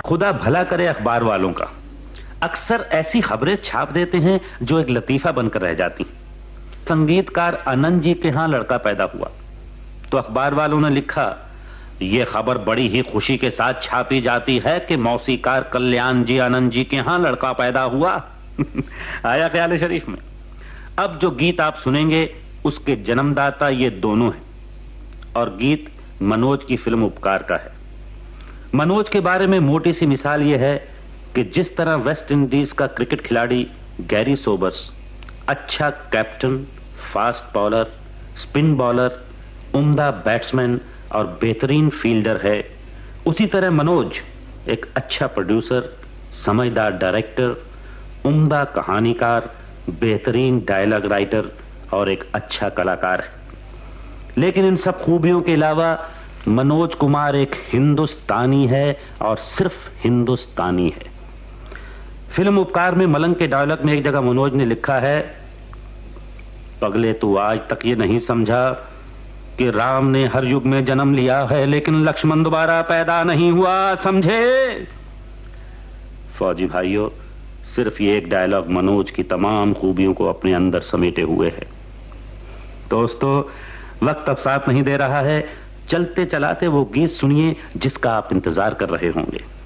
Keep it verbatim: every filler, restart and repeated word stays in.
खुदा भला करे अखबार वालों का, अक्सर ऐसी खबरें छाप देते हैं जो एक लतीफा बनकर रह जाती। संगीतकार आनंद जी के यहां लड़का पैदा हुआ तो अखबार वालों ने लिखा, यह खबर बड़ी ही खुशी के साथ छापी जाती है कि मौसीकार कल्याण जी आनंद जी के यहां लड़का पैदा हुआ। आया ख्याल शरीफ में। अब जो गीत आप सुनेंगे उसके जन्मदाता ये दोनों हैं और गीत मनोज की फिल्म उपकार का है। मनोज के बारे में मोटी सी मिसाल यह है कि जिस तरह वेस्ट इंडीज का क्रिकेट खिलाड़ी गैरी सोबर्स अच्छा captain, fast bowler, spin bowler, उम्दा बैट्समैन और बेहतरीन फील्डर है, उसी तरह मनोज एक अच्छा प्रोड्यूसर, समझदार डायरेक्टर, उम्दा कहानीकार, बेहतरीन डायलॉग राइटर और एक अच्छा कलाकार है। लेकिन इन सब खूबियों के अलावा मनोज कुमार एक हिंदुस्तानी है और सिर्फ हिंदुस्तानी है। फिल्म उपकार में मलंग के डायलॉग में एक जगह मनोज ने लिखा है, पगले तू आज तक ये नहीं समझा कि राम ने हर युग में जन्म लिया है लेकिन लक्ष्मण दोबारा पैदा नहीं हुआ, समझे? फौजी भाइयों, सिर्फ ये एक डायलॉग मनोज की तमाम खूबियों को अपने अंदर समेटे हुए है। दोस्तों, वक्त अब साथ नहीं दे रहा है, चलते चलाते वो गीत सुनिए जिसका आप इंतजार कर रहे होंगे।